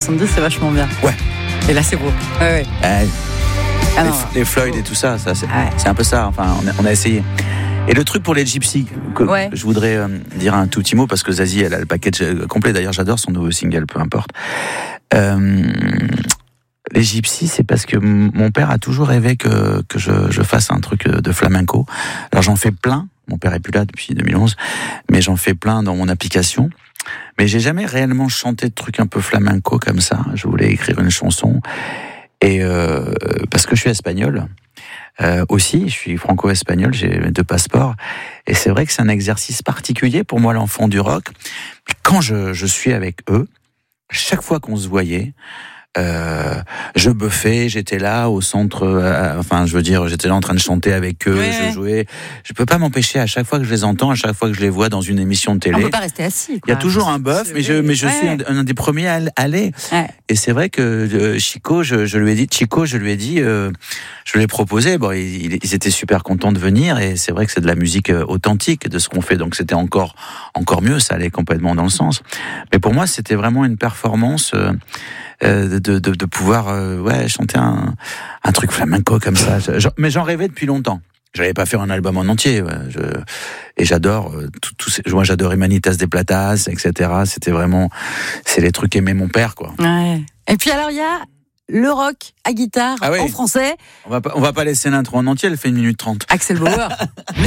70, c'est vachement bien. Ouais. Et là, c'est beau. Ouais. Les Floyd et tout ça c'est un peu ça. Enfin, on a essayé. Et le truc pour les Gypsy, je voudrais dire un tout petit mot, parce que Zazie, elle a le package complet. D'ailleurs, j'adore son nouveau single, peu importe. Les Gypsy, c'est parce que mon père a toujours rêvé que je fasse un truc de flamenco. Alors j'en fais plein. Mon père est plus là depuis 2011, mais j'en fais plein dans mon application. Mais j'ai jamais réellement chanté de trucs un peu flamenco comme ça. Je voulais écrire une chanson. Et parce que je suis espagnol. Aussi, je suis franco-espagnol, j'ai 2 passeports, et c'est vrai que c'est un exercice particulier pour moi, l'enfant du rock. Quand je suis avec eux, chaque fois qu'on se voyait, je buffais, j'étais là au centre, j'étais là en train de chanter avec eux, je jouais. Je peux pas m'empêcher, à chaque fois que je les entends, à chaque fois que je les vois dans une émission de télé. On peut pas rester assis, quoi. Il y a toujours un buff, mais je suis un des premiers à aller. Ouais. Et c'est vrai que Chico, je lui ai dit, je lui ai proposé, ils étaient super contents de venir, et c'est vrai que c'est de la musique authentique de ce qu'on fait, donc c'était encore mieux, ça allait complètement dans le sens. Mais pour moi, c'était vraiment une performance, de pouvoir chanter un truc flamenco comme ça. Mais j'en rêvais depuis longtemps. J'allais pas faire un album en entier. Et j'adore moi, j'adore Manitas de Platas, etc. C'est les trucs qu'aimait mon père, quoi. Ouais. Et puis alors il y a le rock à guitare en français. On va pas laisser l'intro en entier, elle fait 1 minute 30. Axel Bauer.